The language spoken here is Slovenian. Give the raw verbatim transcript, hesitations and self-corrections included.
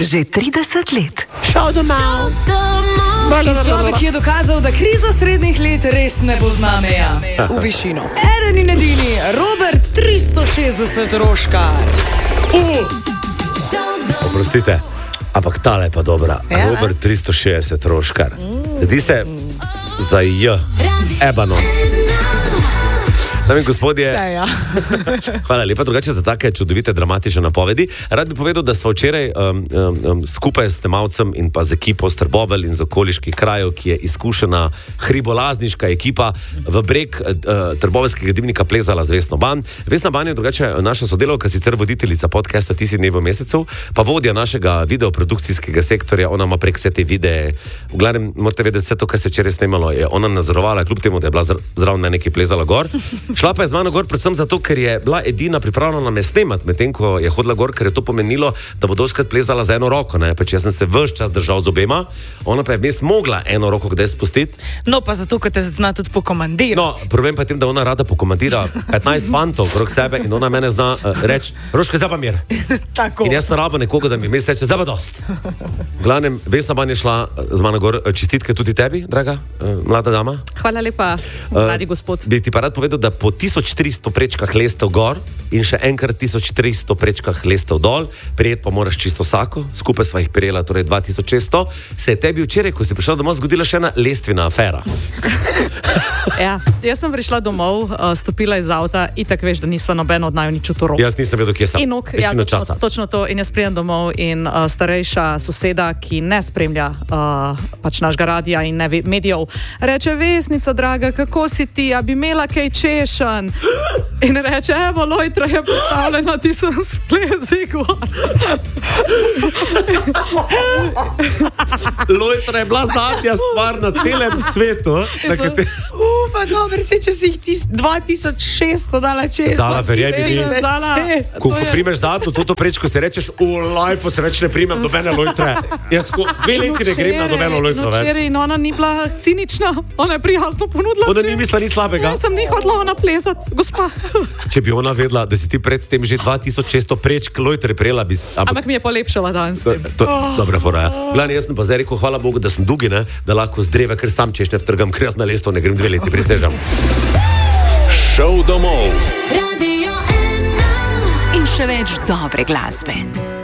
že trideset let. Šel domov. In človek je dokazal, da kriza srednjih let res ne pozna meja v višino. Eden in edini, Robert tristo šestdeset Roškar. Uh. Oprostite, ampak tale pa dobra. Ja, Robert tristo šestdeset Roškar. Zdi se za J. Ebanon. Dame in gospodje, ja, ja. Hvala lepa drugače za take čudovite, dramatične napovedi. Rad bi povedal, da smo včeraj um, um, skupaj s snemalcem in pa z ekipo Strbovelj in z okoliških krajev, ki je izkušena hribolazniška ekipa, v breg uh, trboveljskega dimnika plezala z Vesno Ban. Vesna Ban je drugače naša sodelavka, sicer voditeljica podcasta Ti si dnev v mesecu, pa vodja našega videoprodukcijskega sektorja. Ona ima prek vse te videe. V glavnem, morate vedeti, vse to, kar se včeraj snemalo, je ona nadzorovala, kljub temu, da je bila zraven mene, ki plezala gor. Šla pa je z mano gor predvsem zato, ker je bila edina pripravljena me snemati, medtem ko je hodila gor, ker je to pomenilo, da bo doskrat plezala za eno roko, ne, pač jaz sem se ves čas držal z obema, ona pa je vmes mogla eno roko kdaj spustiti. No, pa zato, ker te zna tudi pokomandirati. No, problem pa je tem, da ona rada pokomandira petnajst fantov krog sebe in ona mene zna uh, reči, Roška, zdaj pa mir. Tako. In jaz sem rabo nekoga, da mi vmes reče, zdaj pa dost. V glavnem, Vesna Ban je šla z mano gor, čestitke tudi tebi, draga, uh, mlada dama. Hvala lepa, mladi uh, gospod. Bi ti pa rad povedal, da po tisoč tristo prečkah lestev gor in še enkrat tisoč tristo prečkah lestev dol, prijet pa moraš čisto vsako, skupaj sva jih prijela, torej dva tisoč šeststo, se je tebi včeraj, ko si prišla domov, zgodila še ena lestvina afera. Ja, jaz sem prišla domov, uh, stopila iz avta, itak veš, da nisva noben od naju nič utorov. Jaz nisem vedel, kje sem. In ok, ja, točno, točno to, in jaz prijem domov in uh, starejša soseda, ki ne spremlja uh, pač našega radija in ne medijev, reče, Vesnica, draga, kako si ti, a bi imela kaj češen? In reče, evo, lojtra je postavljena, ti sem splezi gor. Lojtra je bila zadnja stvar na celem svetu. Te... Pa dobro, se če si jih tis, dva tisoč šeststo dala čez. Zala, verjemi mi. Zala. Ko je... primeš zadnjo toto prečko, si rečeš, v lajfu se več ne primem nobene lojtre. Jaz ko dve leti ne grem na nobeno lojtro. No včeraj, in ona ni bila cinična, ona je prijazno ponudila. Ona ni mislila ni slabega. Jaz sem ni hodila ona plezati, gospa. Če bi ona vedela, da si ti pred tem že dva tisoč šeststo prečk lojtre prejela, bi... Ampak, Ampak mi je polepšala danes. To, to, oh. Dobra fora, ja. Glavno, jaz sem pa zdaj rekel, hvala Bogu, da sem dugi, ne, da lahko z dreve, ker sam češnje vtrgam, ker jaz na lesto ne grem dve leti, prisežam. Šel domov. Radio ena. In še več dobre glasbe.